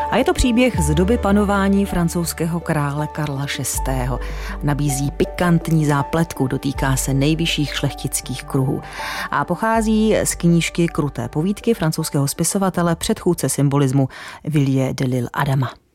A je to příběh z doby panování francouzského krále Karla VI. Nabízí pikantní zápletku, dotýká se nejvyšších šlechtických kruhů. A pochází z knížky Kruté povídky francouzského spisovatele, předchůdce symbolismu Villiers de l'Isle Adama.